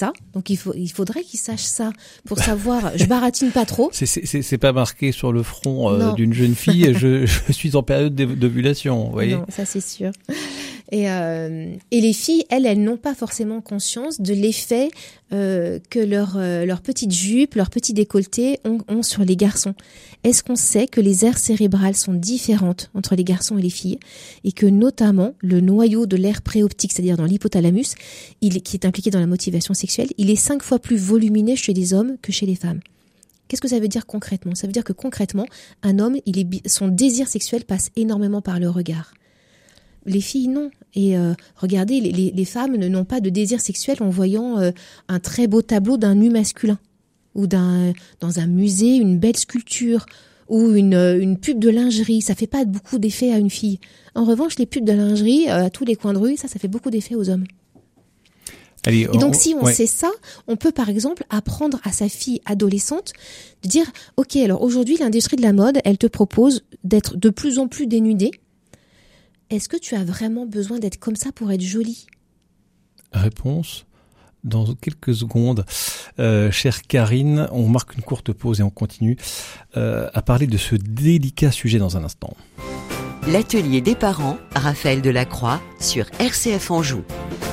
Martha. Donc il faudrait qu'il sache ça pour savoir. Je baratine pas trop. C'est pas marqué sur le front d'une jeune fille. je suis en période d'ovulation. Vous voyez. Non, ça c'est sûr. Et les filles, elles n'ont pas forcément conscience de l'effet que leur petite jupe, leur petit décolleté ont sur les garçons. Est-ce qu'on sait que les aires cérébrales sont différentes entre les garçons et les filles et que notamment le noyau de l'aire préoptique, c'est-à-dire dans l'hypothalamus, qui est impliqué dans la motivation sexuelle, il est 5 fois plus volumineux chez les hommes que chez les femmes. Qu'est-ce que ça veut dire concrètement ? Ça veut dire que concrètement, un homme, son désir sexuel passe énormément par le regard. Les filles, non. Et regardez, les femmes n'ont pas de désir sexuel en voyant un très beau tableau d'un nu masculin ou dans un musée, une belle sculpture ou une pub de lingerie. Ça fait pas beaucoup d'effet à une fille. En revanche, les pubs de lingerie à tous les coins de rue, ça fait beaucoup d'effet aux hommes. Allez, et donc, si on sait ça, on peut par exemple apprendre à sa fille adolescente de dire « Ok, alors aujourd'hui, l'industrie de la mode, elle te propose d'être de plus en plus dénudée. Est-ce que tu as vraiment besoin d'être comme ça pour être jolie ?» Réponse dans quelques secondes. Chère Karine, on marque une courte pause et on continue à parler de ce délicat sujet dans un instant. L'atelier des parents, Raphaël Delacroix, sur RCF Anjou.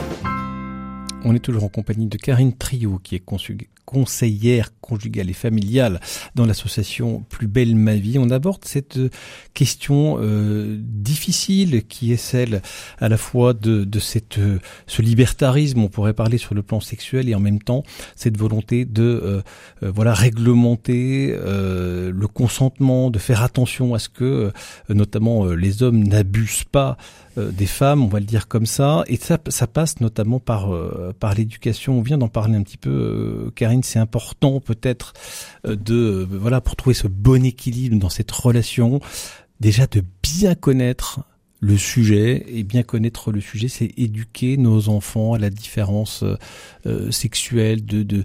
On est toujours en compagnie de Karine Trio, qui est conseillère conjugale et familiale dans l'association Plus belle ma vie. On aborde cette question difficile qui est celle à la fois de ce libertarisme, on pourrait parler sur le plan sexuel, et en même temps cette volonté de réglementer le consentement, de faire attention à ce que notamment les hommes n'abusent pas des femmes, on va le dire comme ça, et ça passe notamment par l'éducation. On vient d'en parler un petit peu, Karine. C'est important peut-être pour trouver ce bon équilibre dans cette relation, déjà de bien connaître le sujet, et bien connaître le sujet, c'est éduquer nos enfants à la différence sexuelle, du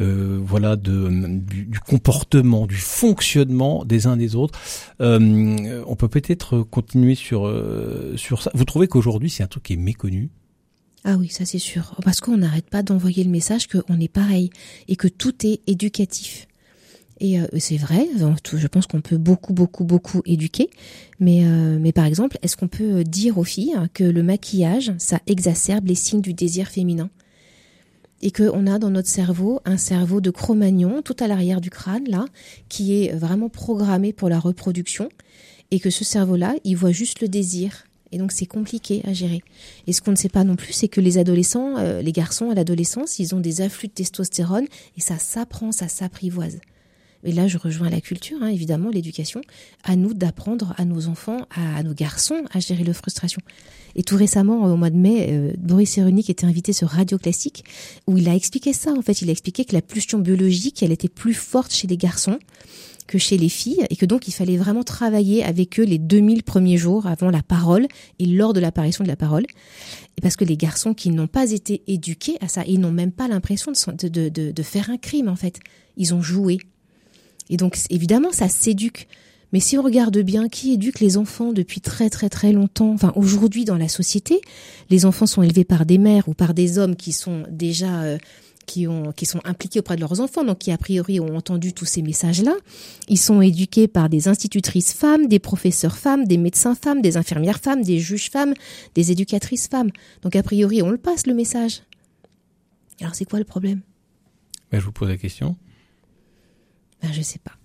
comportement, du fonctionnement des uns des autres. On peut peut-être continuer sur ça. Vous trouvez qu'aujourd'hui c'est un truc qui est méconnu ? Ah oui, ça c'est sûr. Parce qu'on n'arrête pas d'envoyer le message qu'on est pareil et que tout est éducatif. Et c'est vrai, je pense qu'on peut beaucoup éduquer, mais par exemple, est-ce qu'on peut dire aux filles que le maquillage, ça exacerbe les signes du désir féminin ? Et qu'on a dans notre cerveau un cerveau de Cro-Magnon, tout à l'arrière du crâne, là, qui est vraiment programmé pour la reproduction, et que ce cerveau-là, il voit juste le désir. Et donc, c'est compliqué à gérer. Et ce qu'on ne sait pas non plus, c'est que les adolescents, les garçons à l'adolescence, ils ont des afflux de testostérone, et ça s'apprend, ça s'apprivoise. Et là, je rejoins la culture, évidemment, l'éducation. À nous d'apprendre à nos enfants, à nos garçons, à gérer leur frustration. Et tout récemment, au mois de mai, Boris Cyrulnik était invité sur Radio Classique, où il a expliqué ça. En fait, il a expliqué que la pulsion biologique, elle était plus forte chez les garçons que chez les filles, et que donc il fallait vraiment travailler avec eux les 2000 premiers jours avant la parole et lors de l'apparition de la parole. Et parce que les garçons qui n'ont pas été éduqués à ça, ils n'ont même pas l'impression de faire un crime, en fait. Ils ont joué. Et donc, évidemment, ça s'éduque. Mais si on regarde bien, qui éduque les enfants depuis très très très longtemps ? Enfin, aujourd'hui, dans la société, les enfants sont élevés par des mères ou par des hommes qui sont déjà qui sont impliqués auprès de leurs enfants, donc qui a priori ont entendu tous ces messages-là. Ils sont éduqués par des institutrices femmes, des professeurs femmes, des médecins femmes, des infirmières femmes, des juges femmes, des éducatrices femmes. Donc a priori, on le passe le message. Alors c'est quoi le problème ? Je vous pose la question. Je sais pas.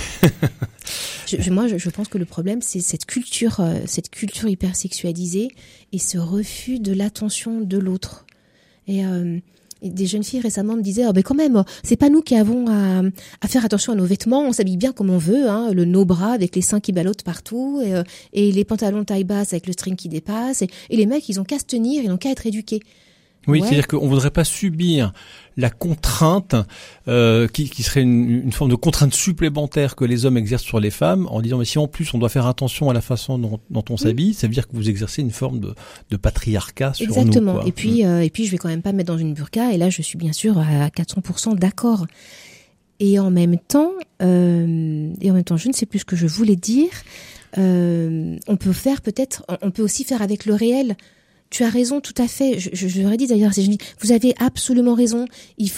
Moi, je pense que le problème, c'est cette culture hyper sexualisée et ce refus de l'attention de l'autre. Et des jeunes filles récemment me disaient quand même, c'est pas nous qui avons à faire attention à nos vêtements, on s'habille bien comme on veut, le no-bras avec les seins qui ballottent partout et les pantalons taille basse avec le string qui dépasse et les mecs, ils ont qu'à se tenir, ils n'ont qu'à être éduqués. Oui, ouais. C'est-à-dire qu'on voudrait pas subir la contrainte qui serait une forme de contrainte supplémentaire que les hommes exercent sur les femmes, en disant mais si en plus on doit faire attention à la façon dont on s'habille, ça veut dire que vous exercez une forme de patriarcat sur nous. Exactement. Et puis je vais quand même pas me mettre dans une burqa, et là je suis bien sûr à 400% d'accord. Et en même temps, je ne sais plus ce que je voulais dire. On peut aussi faire avec le réel. tu as raison, tout à fait. Je leur ai dit d'ailleurs, vous avez absolument raison.